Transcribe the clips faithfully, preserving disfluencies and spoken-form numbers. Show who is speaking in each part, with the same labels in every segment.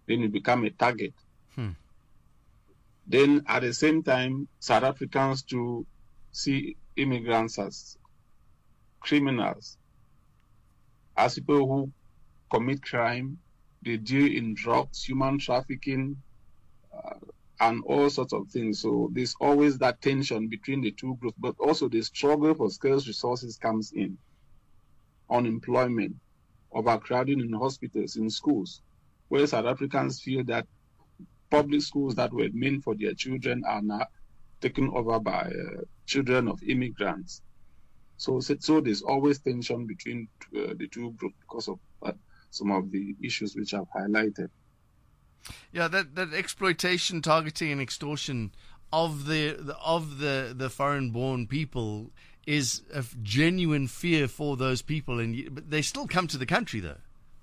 Speaker 1: then you become a target.
Speaker 2: Hmm.
Speaker 1: Then at the same time, South Africans to see immigrants as criminals, as people who commit crime. They deal in drugs, human trafficking, uh, and all sorts of things. So there's always that tension between the two groups, but also the struggle for scarce resources comes in. Unemployment, overcrowding in hospitals, in schools, where South Africans feel that public schools that were meant for their children are now taken over by uh, children of immigrants. So, so there's always tension between uh, the two groups because of uh, some of the issues which I've highlighted.
Speaker 2: Yeah, that, that exploitation, targeting, and extortion of the, the of the, the foreign-born people is a genuine fear for those people, and but they still come to the country, though.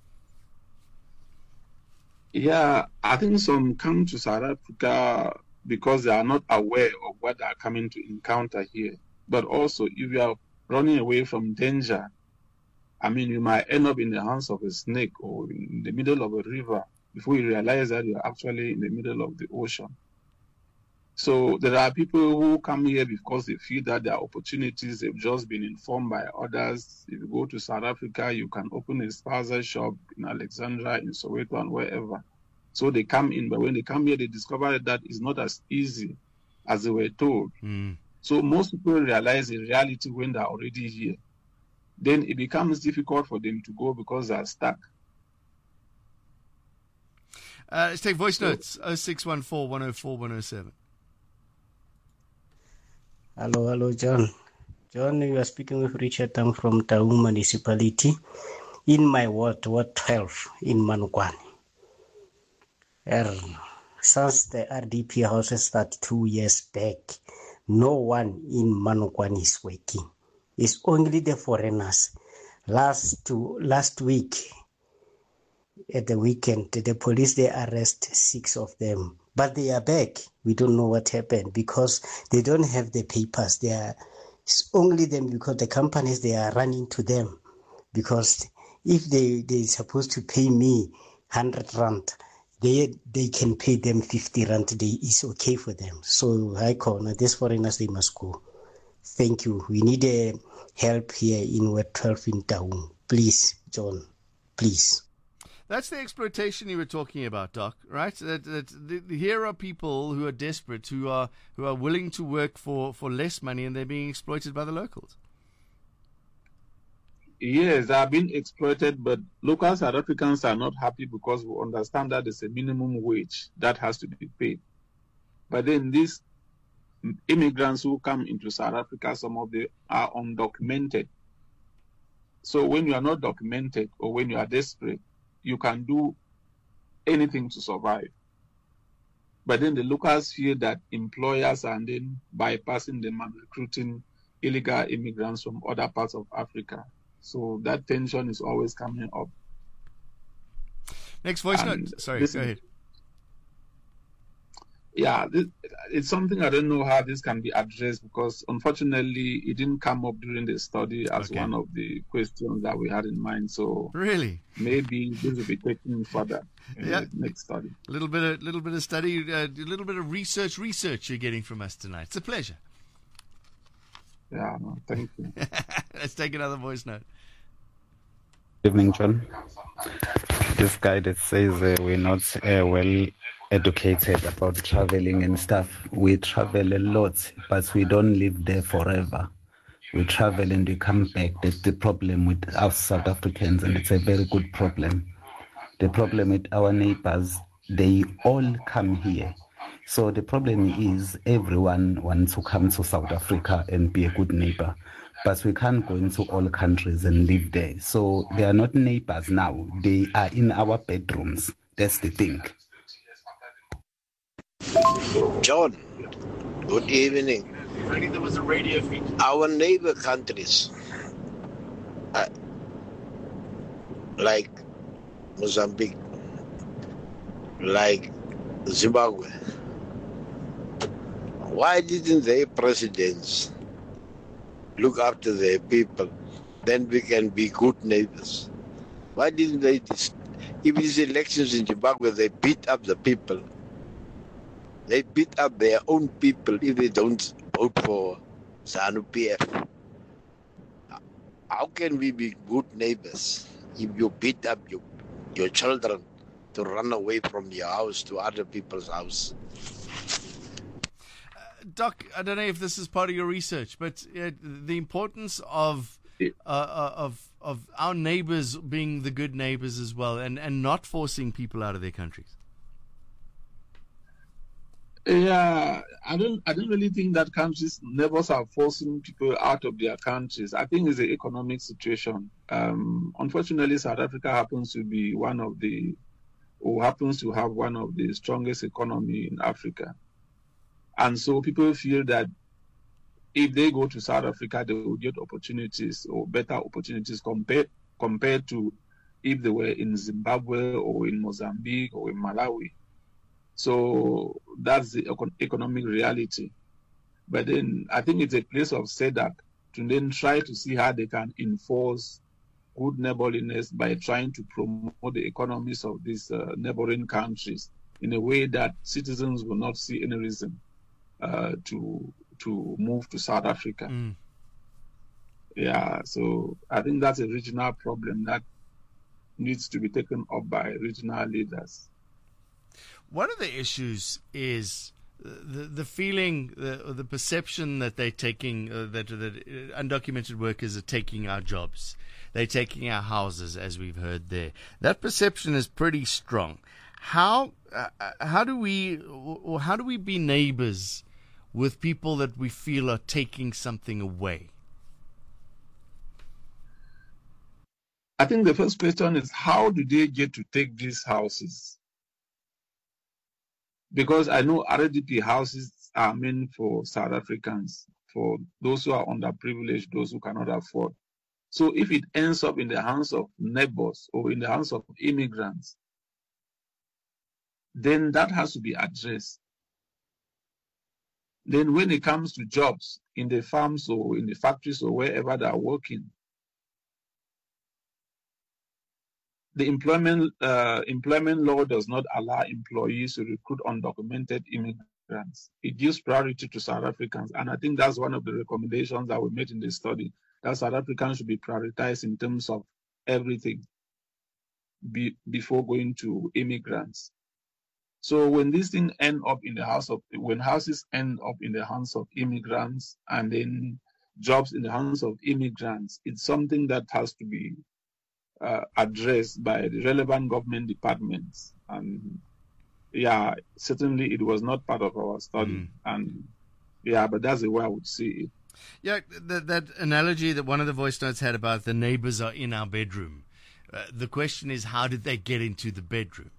Speaker 1: Yeah, I think some come to South Africa because they are not aware of what they are coming to encounter here. But also, if you are running away from danger, I mean, you might end up in the hands of a snake or in the middle of a river before you realize that you're actually in the middle of the ocean. So there are people who come here because they feel that there are opportunities. They've just been informed by others. If you go to South Africa, you can open a spaza shop in Alexandria, in Soweto, and wherever. So they come in, but when they come here, they discover that it's not as easy as they were told.
Speaker 2: Mm.
Speaker 1: So most people realize the reality when they're already here. Then it becomes difficult for them to go because they're stuck.
Speaker 2: Uh, let's take voice notes. oh six one four, one oh four, one oh seven.
Speaker 3: Hello, hello, John. John, you are speaking with Richard. I'm from Taung municipality. In my ward, Ward twelve, in Manukwani. Er, since the R D P houses started two years back, no one in Manukwani is working. It's only the foreigners. Last to, last week, at the weekend, the police, they arrest six of them. But they are back. We don't know what happened because they don't have the papers. They are, it's only them because the companies, they are running to them. Because if they, they're supposed to pay me one hundred rand, they they can pay them fifty rand. They, it's okay for them. So, I call, these foreigners, they must go. Thank you. We need a help here in Ward twelve in Taung. Please, John, please.
Speaker 2: That's the exploitation you were talking about, Doc, right? That, that the, here are people who are desperate, who are who are willing to work for, for less money, and they're being exploited by the locals.
Speaker 1: Yes, they are being exploited, but local South Africans are not happy because we understand that there's a minimum wage that has to be paid. But then these immigrants who come into South Africa, some of them are undocumented. So when you are not documented or when you are desperate, you can do anything to survive. But then the locals feel that employers are then bypassing them and recruiting illegal immigrants from other parts of Africa. So that tension is always coming up.
Speaker 2: Next voice
Speaker 1: And
Speaker 2: note. Sorry,
Speaker 1: this
Speaker 2: go
Speaker 1: is-
Speaker 2: ahead.
Speaker 1: Yeah, this, it's something I don't know how this can be addressed because unfortunately it didn't come up during the study as
Speaker 2: Okay.
Speaker 1: one of the questions that we had in mind. So
Speaker 2: Really?
Speaker 1: maybe this will be taken further in
Speaker 2: Yeah.
Speaker 1: the next study.
Speaker 2: A little bit of little bit of study, uh, a little bit of research, research you're getting from us tonight. It's a pleasure.
Speaker 1: Yeah, no, thank you.
Speaker 2: Let's take another voice note.
Speaker 4: Evening, John. This guy that says uh, we're not uh, well educated about traveling and stuff. We travel a lot, but we don't live there forever. We travel and we come back. That's the problem with us South Africans, and it's a very good problem. The problem with our neighbors, they all come here. So the problem is everyone wants to come to South Africa and be a good neighbor. But we can't go into all countries and live there. So they are not neighbors now. They are in our bedrooms. That's the thing.
Speaker 5: John, good evening.
Speaker 6: There was a radio feed.
Speaker 5: Our neighbor countries, uh, like Mozambique, like Zimbabwe, why didn't their presidents look after their people? Then we can be good neighbors. Why didn't they dis- If these elections in Zimbabwe, they beat up the people. They beat up their own people if they don't vote for ZANU-P F. How can we be good neighbors if you beat up your, your children to run away from your house to other people's house?
Speaker 2: Uh, Doc, I don't know if this is part of your research, but uh, the importance of uh, of of our neighbors being the good neighbors as well, and, and not forcing people out of their countries.
Speaker 1: Yeah, I don't. I don't really think that countries neighbors are forcing people out of their countries. I think it's the economic situation. Um, unfortunately, South Africa happens to be one of the, or happens to have one of the strongest economy in Africa, and so people feel that if they go to South Africa, they will get opportunities or better opportunities compared compared to if they were in Zimbabwe or in Mozambique or in Malawi. So that's the econ- economic reality. But then I think it's a place of SADC to then try to see how they can enforce good neighborliness by trying to promote the economies of these uh, neighboring countries in a way that citizens will not see any reason uh, to to move to South Africa.
Speaker 2: Mm.
Speaker 1: Yeah, so I think that's a regional problem that needs to be taken up by regional leaders.
Speaker 2: One of the issues is the the feeling, the, the perception that they're taking, uh, that, that undocumented workers are taking our jobs. They're taking our houses, as we've heard there. That perception is pretty strong. How uh, how do we or how do we be neighbors with people that we feel are taking something away?
Speaker 1: I think the first question is, how do they get to take these houses? Because I know R D P houses are meant for South Africans, for those who are underprivileged, those who cannot afford. So if it ends up in the hands of neighbors or in the hands of immigrants, then that has to be addressed. Then when it comes to jobs in the farms or in the factories or wherever they are working, the employment uh, employment law does not allow employees to recruit undocumented immigrants. It gives priority to South Africans. And I think that's one of the recommendations that we made in the study, that South Africans should be prioritized in terms of everything be, before going to immigrants. So when these things end up in the house of, when houses end up in the hands of immigrants and then jobs in the hands of immigrants, it's something that has to be Uh, addressed by the relevant government departments. And yeah, certainly it was not part of our study. Mm. And yeah, but that's the way I would see it.
Speaker 2: Yeah, that, that analogy that one of the voice notes had about the neighbors are in our bedroom. Uh, the question is, how did they get into the bedroom?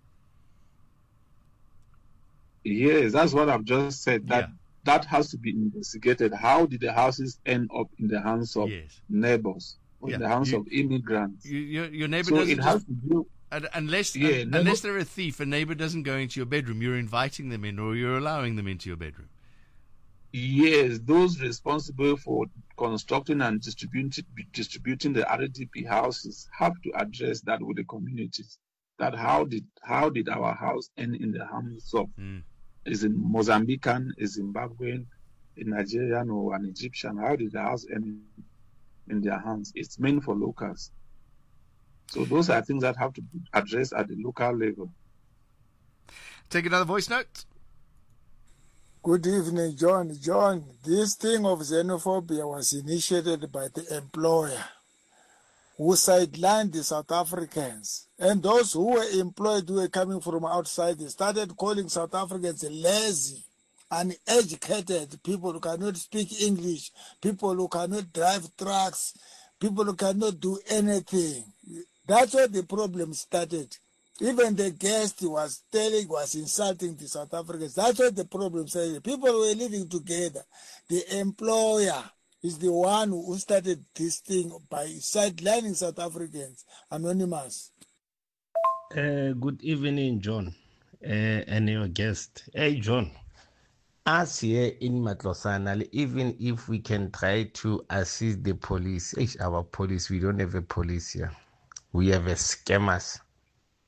Speaker 1: Yes, that's what I've just said. That
Speaker 2: yeah.
Speaker 1: that has to be investigated. How did the houses end up in the hands of yes. neighbors?
Speaker 2: Yeah.
Speaker 1: In the hands
Speaker 2: you,
Speaker 1: of immigrants.
Speaker 2: You, your, your neighbor
Speaker 1: so
Speaker 2: doesn't
Speaker 1: it has
Speaker 2: just,
Speaker 1: to do,
Speaker 2: unless
Speaker 1: yeah,
Speaker 2: un,
Speaker 1: neighbor,
Speaker 2: unless they're a thief, a neighbor doesn't go into your bedroom. You're inviting them in, or you're allowing them into your bedroom.
Speaker 1: Yes, those responsible for constructing and distributing distributing the R D P houses have to address that with the communities. That how did how did our house end in the hands of
Speaker 2: mm.
Speaker 1: is it Mozambican, is Zimbabwean, a Nigerian, or an Egyptian? How did the house end in their hands? It's meant for locals. So those are things that have to be addressed at the local level.
Speaker 2: Take another voice note.
Speaker 7: Good evening, John. John, this thing of xenophobia was initiated by the employer who sidelined the South Africans. And those who were employed who were coming from outside, they started calling South Africans lazy, uneducated, people who cannot speak English, people who cannot drive trucks, people who cannot do anything. That's where the problem started. Even the guest was telling, was insulting the South Africans. That's where the problem started. People were living together. The employer is the one who started this thing by sidelining South Africans. Anonymous.
Speaker 3: Uh, good evening, John, uh, and your guest. Hey, John. Us here in Matlosana, even if we can try to assist the police, our police, we don't have a police here. We have a scammers.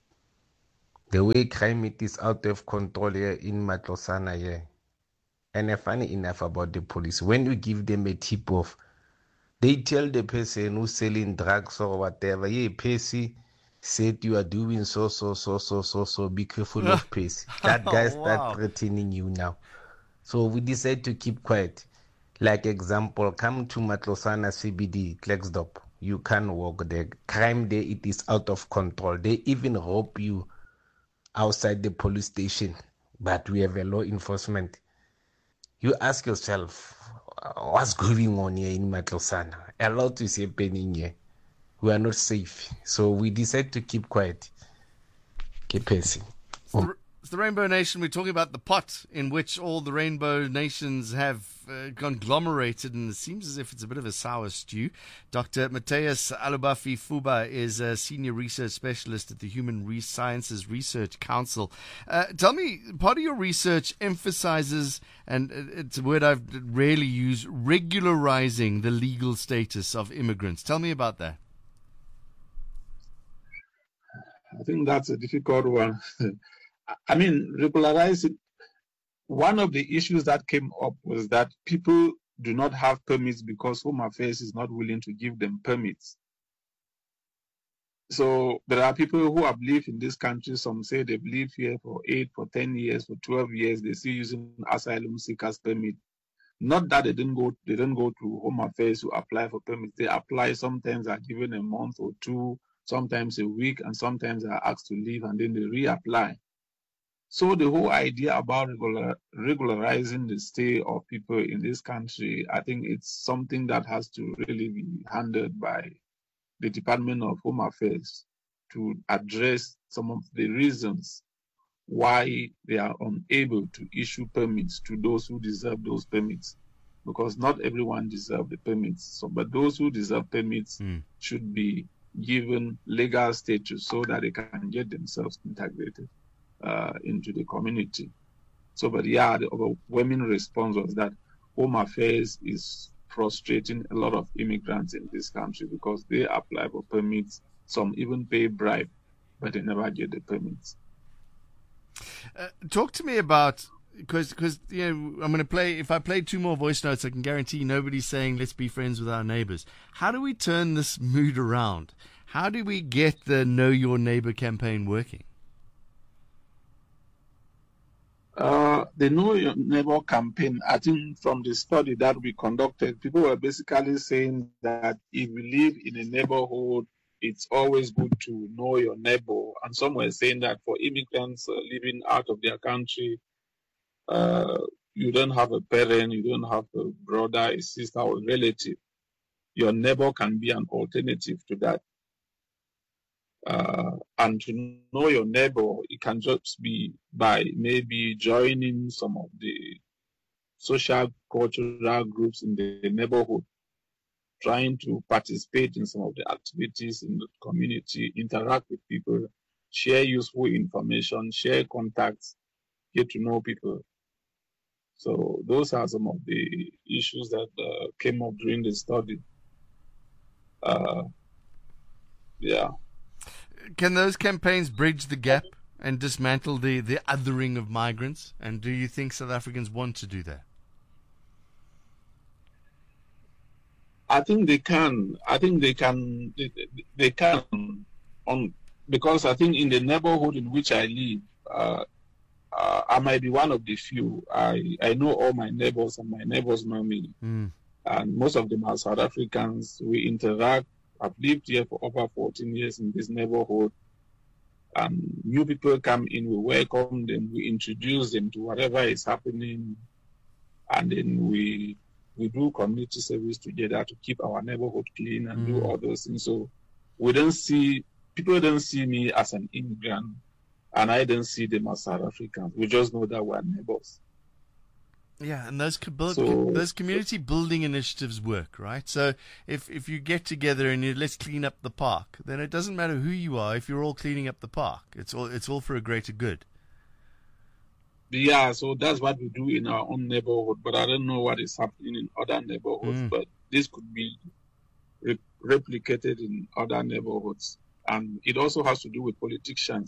Speaker 8: the way crime it is out of control here in Matlosana here. And uh, funny enough about the police, when you give them a tip off, they tell the person who's selling drugs or whatever, yeah, Percy said you are doing so, so, so, so, so, so, be careful of Percy. That guy
Speaker 2: Oh,
Speaker 8: start
Speaker 2: wow.
Speaker 8: threatening you now. So we decide to keep quiet. Like example, come to Matlosana C B D, Klexdorp. You can't walk there. Crime there, it is out of control. They even rob you outside the police station. But we have a law enforcement. You ask yourself, what's going on here in Matlosana? A lot is happening here. We are not safe. So we decide to keep quiet. Keep pacing.
Speaker 2: It's the, it's the Rainbow Nation. We're talking about the pot in which all the Rainbow Nations have uh, conglomerated, and it seems as if it's a bit of a sour stew. Doctor Matthias Alubafi Fuba is a senior research specialist at the Human Re- Sciences Research Council. Uh, tell me, part of your research emphasizes, and it's a word I've rarely used, regularizing the legal status of immigrants. Tell me about that.
Speaker 1: I think that's a difficult one. I mean, regularizing, one of the issues that came up was that people do not have permits because Home Affairs is not willing to give them permits. So there are people who have lived in this country. Some say they've lived here for eight, for ten years, for twelve years. They still using asylum seekers permit. Not that they didn't go, they didn't go to Home Affairs to apply for permits. They apply. Sometimes are given a month or two, sometimes a week, and sometimes are asked to leave and then they reapply. So the whole idea about regular, regularizing the stay of people in this country, I think it's something that has to really be handled by the Department of Home Affairs to address some of the reasons why they are unable to issue permits to those who deserve those permits. Because not everyone deserves the permits. So, but those who deserve permits mm. should be given legal status so that they can get themselves integrated uh, into the community. So, but yeah, the overwhelming response was that Home Affairs is frustrating a lot of immigrants in this country because they apply for permits. Some even pay bribe, but they never get the permits.
Speaker 2: Uh, talk to me about, because because you know, I'm going to play, if I play two more voice notes, I can guarantee nobody's saying let's be friends with our neighbors. How do we turn this mood around? How do we get the Know Your Neighbor campaign working?
Speaker 1: Uh, the Know Your Neighbor campaign, I think from the study that we conducted, people were basically saying that if we live in a neighborhood, it's always good to know your neighbor. And some were saying that for immigrants uh, living out of their country, uh, you don't have a parent, you don't have a brother, a sister, or a relative. Your neighbor can be an alternative to that. Uh, and to know your neighbor, it can just be by maybe joining some of the social cultural groups in the neighborhood, trying to participate in some of the activities in the community, interact with people, share useful information, share contacts, get to know people. So those are some of the issues that uh, came up during the study. Uh, yeah.
Speaker 2: Can those campaigns bridge the gap and dismantle the, the othering of migrants? And do you think South Africans want to do that?
Speaker 1: I think they can. I think they can. They, they can, on because I think in the neighborhood in which I live, uh, uh, I might be one of the few. I, I know all my neighbors, and my neighbors know me. Mm. And most of them are South Africans. We interact. I've lived here for over fourteen years in this neighborhood. And new people come in, we welcome them, we introduce them to whatever is happening, and then we we do community service together to keep our neighborhood clean and mm. do all those things. So we don't see, people don't see me as an immigrant, and I don't see them as South Africans. We just know that we're neighbors.
Speaker 2: Yeah, and those build,
Speaker 1: so,
Speaker 2: those community building initiatives work, right? So if if you get together and you let's clean up the park, then it doesn't matter who you are if you're all cleaning up the park. It's all it's all for a greater good.
Speaker 1: Yeah, so that's what we do in our own neighborhood, but I don't know what is happening in other neighborhoods. Mm. But this could be re- replicated in other neighborhoods, and it also has to do with politicians.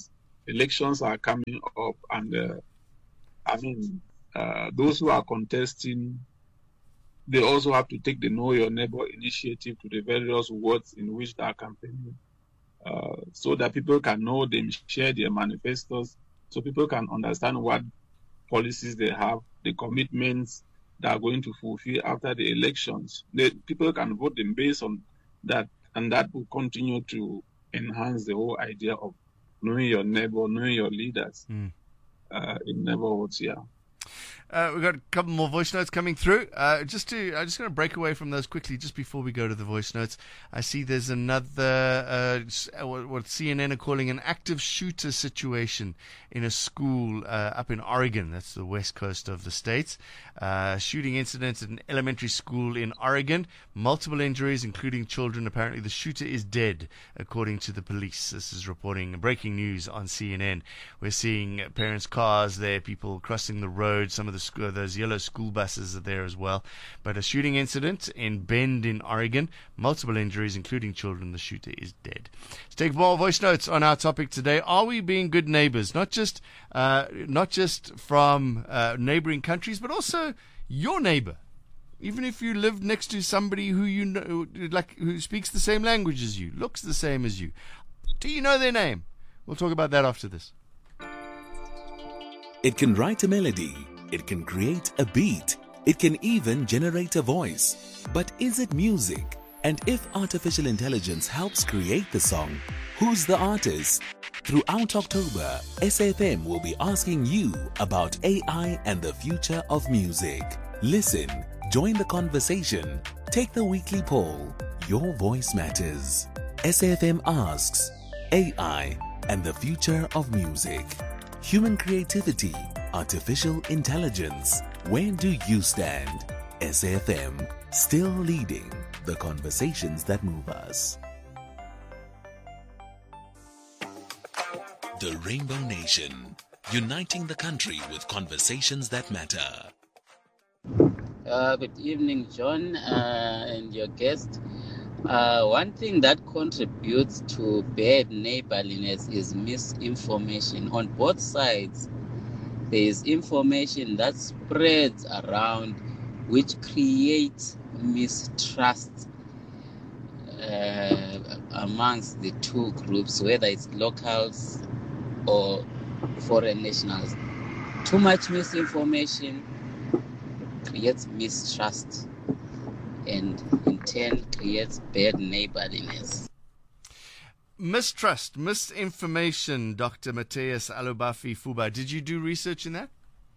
Speaker 1: elections are coming up, and uh, I mean, uh, those who are contesting, they also have to take the Know Your Neighbor initiative to the various wards in which they are campaigning, uh, so that people can know them, share their manifestos, so people can understand what policies they have, the commitments they are going to fulfill after the elections. The, people can vote them based on that, and that will continue to enhance the whole idea of knowing your neighbor, knowing your leaders mm. uh, in neighborhoods, yeah.
Speaker 2: Uh, we've got a couple more voice notes coming through. Uh, just to, I'm just going to break away from those quickly, just before we go to the voice notes. I see there's another uh, what C N N are calling an active shooter situation in a school uh, up in Oregon. That's the west coast of the states. Uh, shooting incident at an elementary school in Oregon. Multiple injuries, including children. Apparently, the shooter is dead, according to the police. This is reporting breaking news on C N N. We're seeing parents' cars there, people crossing the road. Some of the school, those yellow school buses are there as well. But a shooting incident in Bend in Oregon, multiple injuries, including children. The shooter is dead. Let's take more voice notes on our topic today. Are we being good neighbors? Not just, uh, not just from uh, neighboring countries, but also your neighbor. Even if you live next to somebody who you know, like who speaks the same language as you, looks the same as you. Do you know their name? We'll talk about that after this.
Speaker 9: It can write a melody. It can create a beat. It can even generate a voice. But is it music? And if artificial intelligence helps create the song, who's the artist? Throughout October, S A F M will be asking you about A I and the future of music. Listen, join the conversation, take the weekly poll. Your voice matters. S A F M asks, A I and the future of music. Human creativity, artificial intelligence. Where do you stand? S A F M, still leading the conversations that move us. The Rainbow Nation, uniting the country with conversations that matter.
Speaker 10: Uh, good evening, John, uh, and your guest. Uh, one thing that contributes to bad neighborliness is misinformation. On both sides, there is information that spreads around which creates mistrust uh, amongst the two groups, whether it's locals or foreign nationals. Too much misinformation creates mistrust and in turn creates bad neighborliness.
Speaker 2: Mistrust, misinformation, Doctor Matthias Alubafi Fuba. Did you do research in that?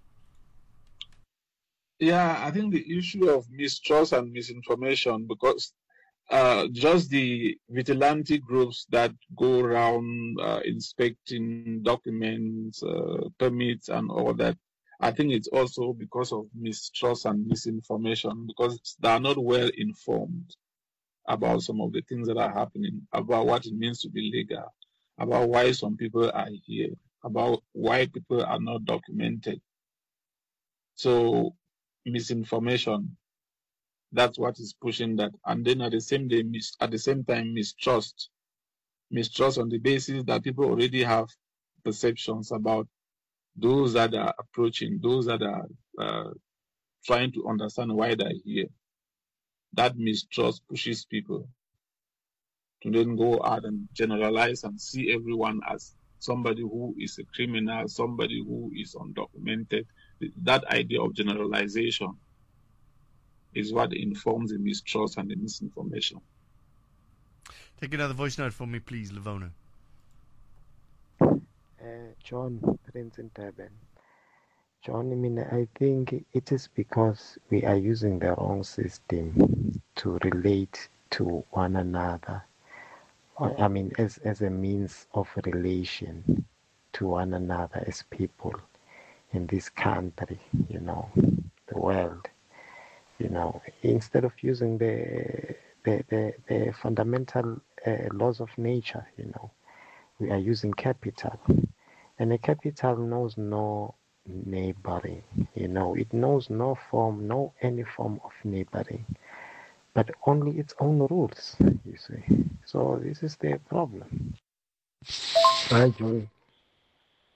Speaker 1: Yeah, I think the issue of mistrust and misinformation, because uh, just the vigilante groups that go around uh, inspecting documents, uh, permits, and all that, I think it's also because of mistrust and misinformation, because they are not well informed about some of the things that are happening, about what it means to be legal, about why some people are here, about why people are not documented. So misinformation, that's what is pushing that. And then at the same day, mis- at the same time, mistrust. Mistrust on the basis that people already have perceptions about those that are approaching, those that are uh, trying to understand why they're here. That mistrust pushes people to then go out and generalize and see everyone as somebody who is a criminal, somebody who is undocumented. That idea of generalization is what informs the mistrust and the misinformation.
Speaker 2: Take another voice note for me, please, Livono.
Speaker 11: Uh, John, Prince in Durban. John, I mean, I think it is because we are using the wrong system to relate to one another. I mean, as, as a means of relation to one another as people in this country, you know, the world. You know, instead of using the the, the, the fundamental uh, laws of nature, you know, we are using capital. And a capital knows no neighboring, you know, it knows no form, no any form of neighboring, but only its own rules, you see. So this is the problem.
Speaker 12: Hi, Joey.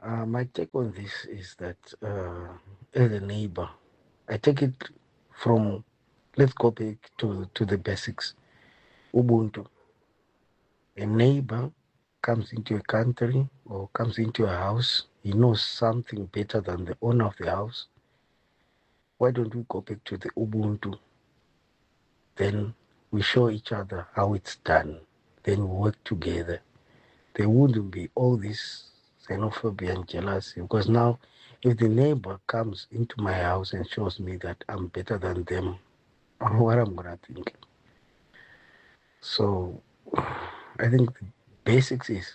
Speaker 12: Uh, my take on this is that uh, as a neighbor, I take it from, let's go back to, to the basics. Ubuntu. A neighbor comes into a country or comes into a house, he knows something better than the owner of the house. Why don't we go back to the Ubuntu? Then we show each other how it's done. Then we work together. There wouldn't be all this xenophobia and jealousy, because now if the neighbor comes into my house and shows me that I'm better than them, what I'm gonna think? So I think the basics is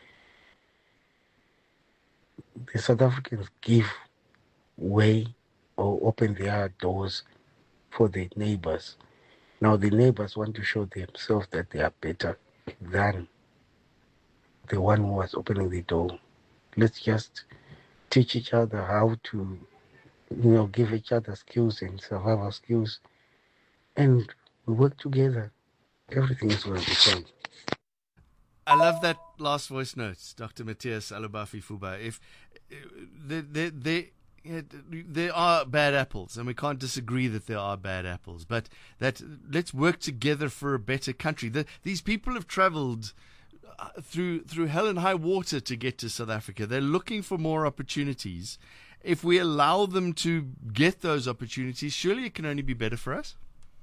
Speaker 12: the South Africans give way or open their doors for the neighbors. Now the neighbors want to show themselves that they are better than the one who was opening the door. Let's just teach each other how to, you know, give each other skills and survival skills, and we work together. Everything is going to be fine.
Speaker 2: I love that last voice note, Doctor Matthias Alubafi Fuba. If there, there, there, there are bad apples, and we can't disagree that there are bad apples, but that let's work together for a better country. The, these people have traveled through through hell and high water to get to South Africa. They're looking for more opportunities. If we allow them to get those opportunities, surely it can only be better for us.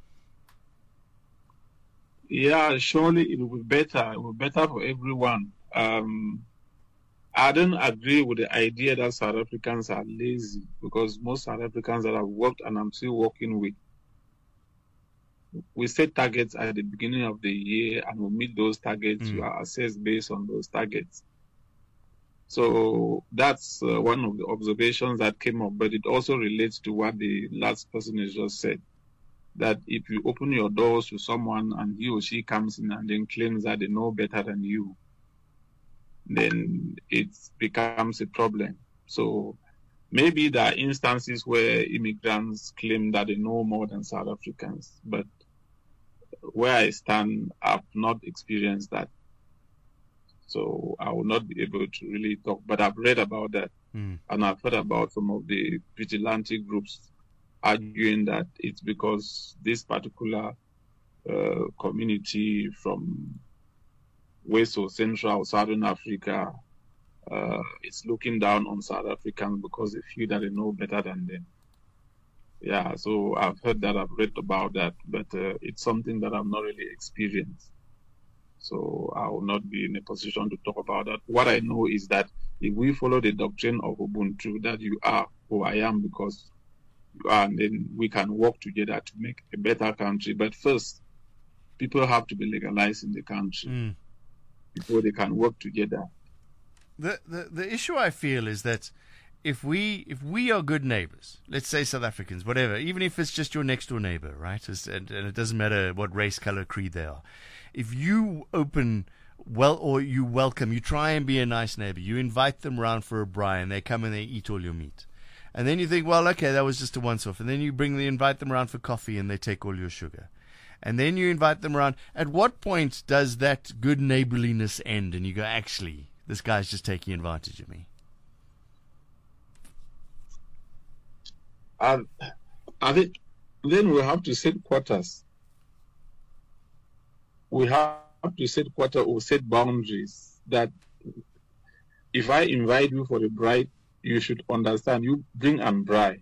Speaker 1: Yeah, surely it will be better. It will be better for everyone. Um, I don't agree with the idea that South Africans are lazy, because most South Africans that I've worked and I'm still working with, we set targets at the beginning of the year and we meet those targets. Mm. You are assessed based on those targets. So that's uh, one of the observations that came up, but it also relates to what the last person has just said, that if you open your doors to someone and he or she comes in and then claims that they know better than you, then it becomes a problem. So maybe there are instances where immigrants claim that they know more than South Africans, but where I stand, I've not experienced that. So I will not be able to really talk, but I've read about that. Mm. And I've heard about some of the vigilante groups arguing that it's because this particular uh, community from West or Central or Southern Africa uh, is looking down on South Africans because they feel that they know better than them. Yeah, so I've heard that, I've read about that, but uh, it's something that I've not really experienced. So I will not be in a position to talk about that. What I know is that if we follow the doctrine of Ubuntu, that you are who I am because you are, and then we can work together to make a better country. But first, people have to be legalized in the country mm. before they can work together.
Speaker 2: The, the the issue I feel is that if we if we are good neighbors, let's say South Africans, whatever, even if it's just your next door neighbor, right? And, and it doesn't matter what race, color, creed they are. If you open well or you welcome, you try and be a nice neighbor, you invite them round for a braai and they come and they eat all your meat. And then you think, well, okay, that was just a once-off. And then you bring the invite them around for coffee and they take all your sugar. And then you invite them around. At what point does that good neighborliness end and you go, actually, this guy's just taking advantage of me?
Speaker 1: I, I think then we have to set quotas. We have to set quota or set boundaries that if I invite you for a bride, you should understand you bring a bride.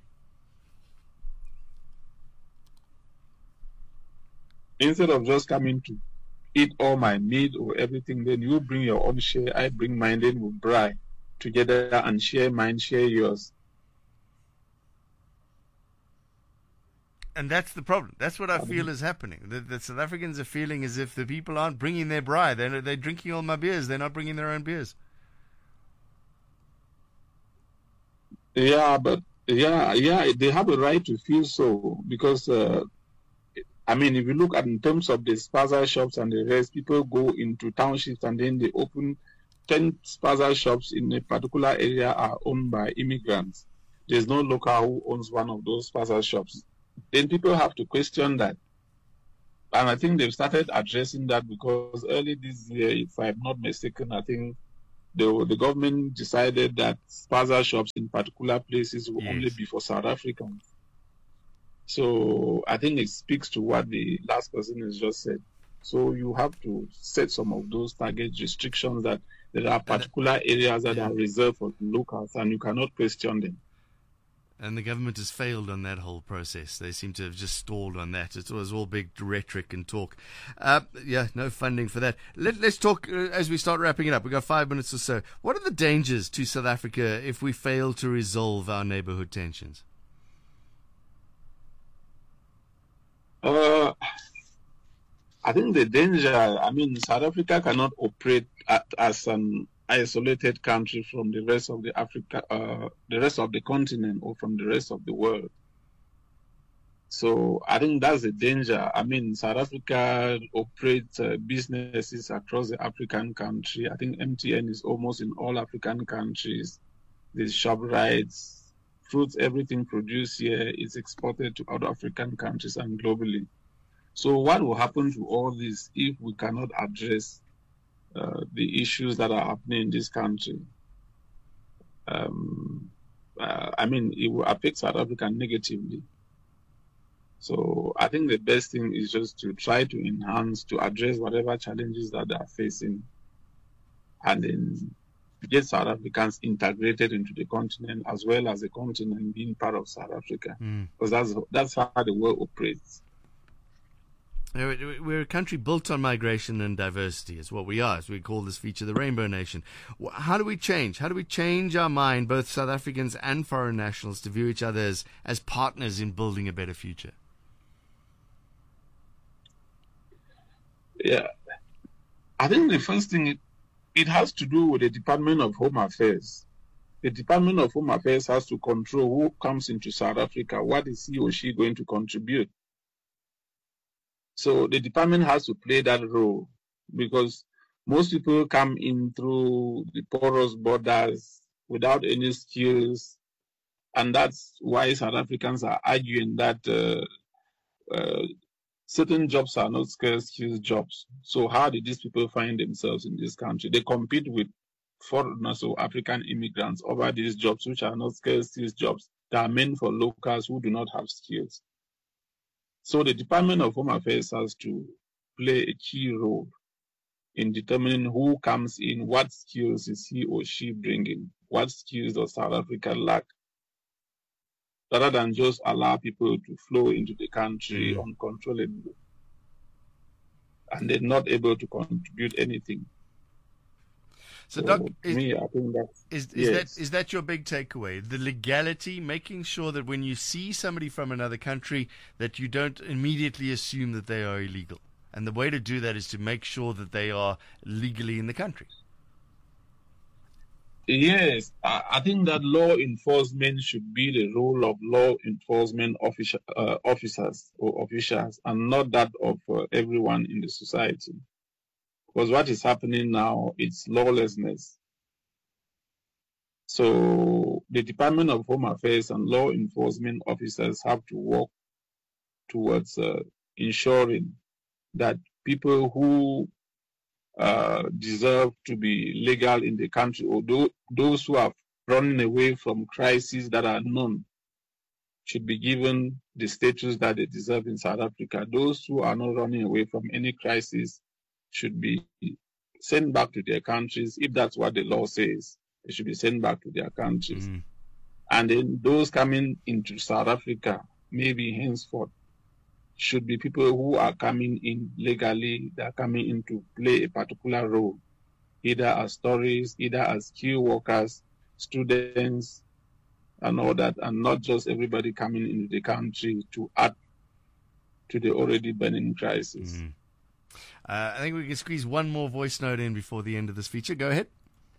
Speaker 1: Instead of just coming to eat all my meat or everything, then you bring your own share, I bring mine, then we bride together and share mine, share yours.
Speaker 2: And that's the problem. That's what I feel is happening. The, the South Africans are feeling as if the people aren't bringing their bride. They're, they're drinking all my beers. They're not bringing their own beers.
Speaker 1: Yeah, but yeah, yeah, they have a right to feel so because, uh, I mean, if you look at in terms of the spaza shops and the rest, people go into townships and then they open ten spaza shops in a particular area are owned by immigrants. There's no local who owns one of those spaza shops. Then people have to question that. And I think they've started addressing that because early this year, if I'm not mistaken, I think the, the government decided that spaza shops in particular places will
Speaker 2: Yes.
Speaker 1: only be for South Africans. So I think it speaks to what the last person has just said. So you have to set some of those target restrictions that there are particular areas that
Speaker 2: yeah.
Speaker 1: are reserved for locals and you cannot question them.
Speaker 2: And the government has failed on that whole process. They seem to have just stalled on that. It was all big rhetoric and talk. Uh, yeah, no funding for that. Let, let's talk uh, as we start wrapping it up. We've got five minutes or so. What are the dangers to South Africa if we fail to resolve our neighborhood tensions?
Speaker 1: Uh, I think the danger, I mean, South Africa cannot operate at, as an isolated country from the rest of the Africa, uh, the rest of the continent or from the rest of the world. So I think that's the danger. I mean, South Africa operates uh, businesses across the African country. I think M T N is almost in all African countries. There's ShopRite, fruits, everything produced here is exported to other African countries and globally. So what will happen to all this if we cannot address uh, the issues that are happening in this country? Um, uh, I mean, it will affect South Africa negatively. So I think the best thing is just to try to enhance, to address whatever challenges that they are facing, and then get South Africans integrated into the continent as well as the continent being part of South Africa.
Speaker 2: Mm.
Speaker 1: Because that's, that's how the world operates.
Speaker 2: We're a country built on migration and diversity. It's what we are. As we call this feature the Rainbow Nation. How do we change? How do we change our mind, both South Africans and foreign nationals, to view each other as, as partners in building a better future?
Speaker 1: Yeah. I think the first thing, it, it has to do with the Department of Home Affairs. The Department of Home Affairs has to control who comes into South Africa. What is he or she going to contribute? So the department has to play that role, because most people come in through the porous borders without any skills, and that's why South Africans are arguing that uh, uh, certain jobs are not scarce skills jobs. So how did these people find themselves in this country? They compete with foreigners or African immigrants over these jobs, which are not scarce skills jobs that are meant for locals who do not have skills. So the Department of Home Affairs has to play a key role in determining who comes in, what skills is he or she bringing, what skills does South Africa lack, rather than just allow people to flow into the country mm. uncontrollably and they're not able to contribute anything.
Speaker 2: So, so Doc, is,
Speaker 1: me, I think that's,
Speaker 2: is, is,
Speaker 1: yes.
Speaker 2: that, is that your big takeaway? The legality, making sure that when you see somebody from another country, that you don't immediately assume that they are illegal. And the way to do that is to make sure that they are legally in the country.
Speaker 1: Yes, I, I think that law enforcement should be the role of law enforcement officer, uh, officers or officials, and not that of uh, everyone in the society. Because what is happening now, it's lawlessness. So the Department of Home Affairs and law enforcement officers have to work towards uh, ensuring that people who uh, deserve to be legal in the country, or th- those who are running away from crises that are known, should be given the status that they deserve in South Africa. Those who are not running away from any crisis should be sent back to their countries. If that's what the law says, they should be sent back to their countries. Mm. And then those coming into South Africa, maybe henceforth, should be people who are coming in legally, that are coming in to play a particular role, either as tourists, either as skilled workers, students, and all that, and not just everybody coming into the country to add to the already burning crisis.
Speaker 2: Mm. Uh, I think we can squeeze one more voice note in before the end of this feature. Go ahead.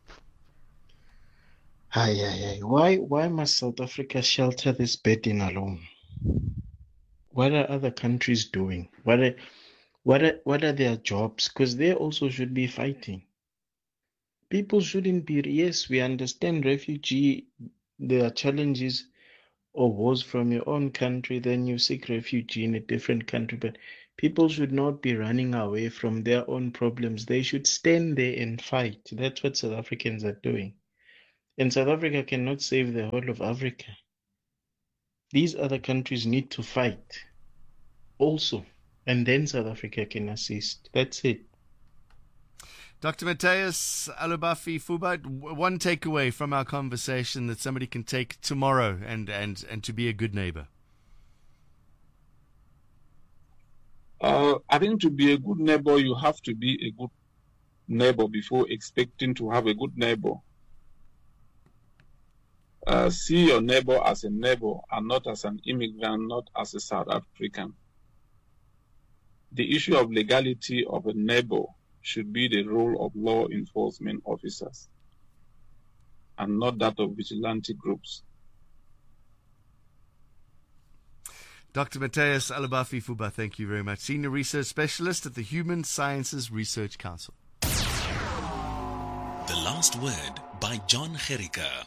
Speaker 12: Hi, hi, hi. Why, why must South Africa shelter this burden alone? What are other countries doing? What are, what are, what are their jobs? Because they also should be fighting. People shouldn't be. Yes, we understand refugee. There are challenges or wars from your own country. Then you seek refuge in a different country, but
Speaker 13: People should not be running away from their own problems. They should stand there and fight. That's what South Africans are doing. And South Africa cannot save the whole of Africa. These other countries need to fight also, and then South Africa can assist. That's it.
Speaker 2: Doctor Matthias Alubafi Fuba, one takeaway from our conversation that somebody can take tomorrow and, and, and to be a good neighbor.
Speaker 1: Uh, I think to be a good neighbor, you have to be a good neighbor before expecting to have a good neighbor. Uh, see your neighbor as a neighbor and not as an immigrant, not as a South African. The issue of legality of a neighbor should be the role of law enforcement officers and not that of vigilante groups.
Speaker 2: Doctor Matthias Alubafi Fuba, thank you very much. Senior Research Specialist at the Human Sciences Research Council.
Speaker 9: The Last Word by John Gericke.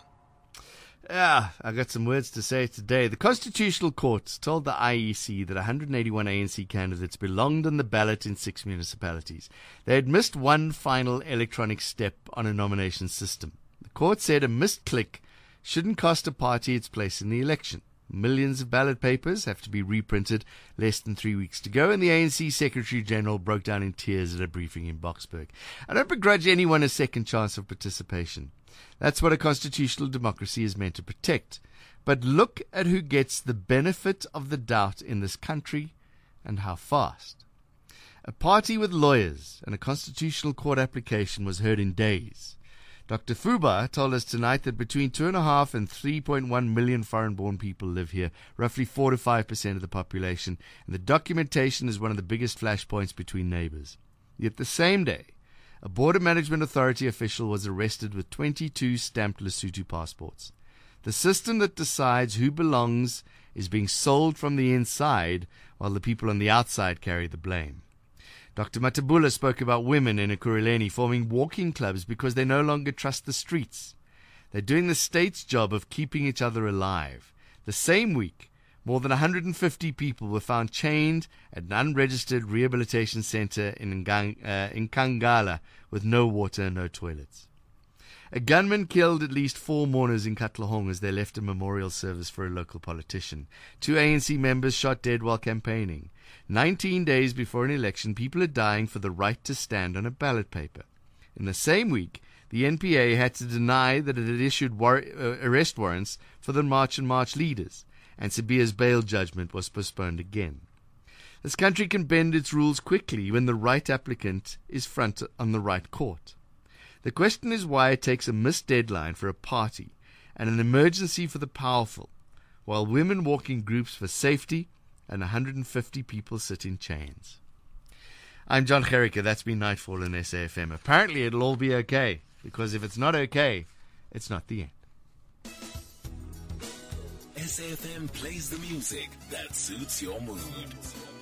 Speaker 2: Yeah, I got some words to say today. The Constitutional Court told the I E C that one hundred eighty-one A N C candidates belonged on the ballot in six municipalities. They had missed one final electronic step on a nomination system. The court said a missed click shouldn't cost a party its place in the election. Millions of ballot papers have to be reprinted less than three weeks to go, and the A N C Secretary-General broke down in tears at a briefing in Boksburg. I don't begrudge anyone a second chance of participation. That's what a constitutional democracy is meant to protect. But look at who gets the benefit of the doubt in this country and how fast. A party with lawyers and a constitutional court application was heard in days. Doctor Fuba told us tonight that between two and a half and three point one million foreign-born people live here, roughly four to five percent of the population, and the documentation is one of the biggest flashpoints between neighbors. Yet the same day, a Border Management Authority official was arrested with twenty-two stamped Lesotho passports. The system that decides who belongs is being sold from the inside, while the people on the outside carry the blame. Doctor Matabula spoke about women in Ekurhuleni forming walking clubs because they no longer trust the streets. They're doing the state's job of keeping each other alive. The same week, more than one hundred fifty people were found chained at an unregistered rehabilitation center in, Ngang, uh, in Kangala with no water and no toilets. A gunman killed at least four mourners in Katlehong as they left a memorial service for a local politician. Two A N C members shot dead while campaigning. Nineteen days before an election, people are dying for the right to stand on a ballot paper. In the same week, the N P A had to deny that it had issued war- uh, arrest warrants for the March and March leaders, and Sibia's bail judgment was postponed again. This country can bend its rules quickly when the right applicant is front on the right court. The question is why it takes a missed deadline for a party and an emergency for the powerful, while women walk in groups for safety and one hundred fifty people sit in chains. I'm John Gericke. That's been Nightfall in S A F M. Apparently it'll all be okay, because if it's not okay, it's not the end.
Speaker 9: S A F M plays the music that suits your mood.